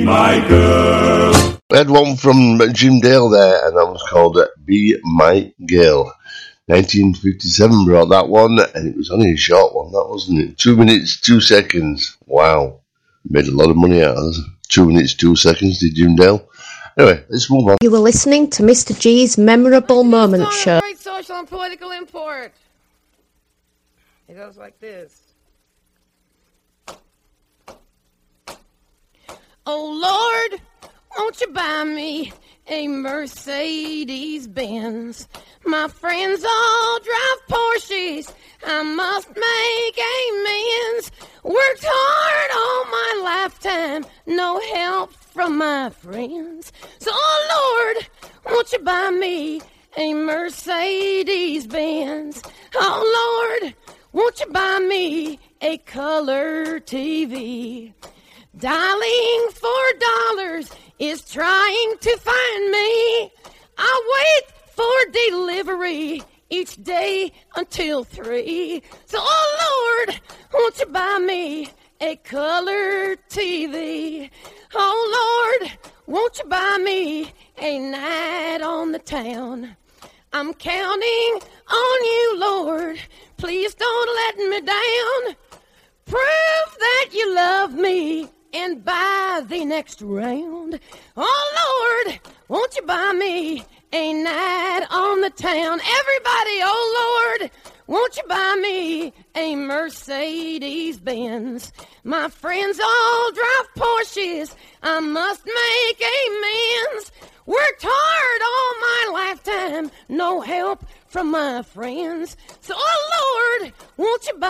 My girl. We had one from Jim Dale there, and that was called Be My Girl. 1957 brought that one, and it was only a short one, that wasn't it? 2 minutes, 2 seconds. Wow. Made a lot of money out of this. 2 minutes, 2 seconds, did Jim Dale. Anyway, let's move on. You were listening to Mr. G's Memorable Moment Show. Great social and political import. It goes like this. Oh, Lord, won't you buy me a Mercedes-Benz? My friends all drive Porsches. I must make amends. Worked hard all my lifetime. No help from my friends. So, oh, Lord, won't you buy me a Mercedes-Benz? Oh, Lord, won't you buy me a color TV? Dialing $4 is trying to find me. I wait for delivery each day until 3. So, oh, Lord, won't you buy me a color TV? Oh, Lord, won't you buy me a night on the town? I'm counting on you, Lord. Please don't let me down. Prove that you love me and buy the next round. Oh, Lord, won't you buy me a night on the town? Everybody, oh, Lord, won't you buy me a Mercedes-Benz? My friends all drive Porsches. I must make amends. Worked hard all my lifetime. No help from my friends. So, oh, Lord, won't you buy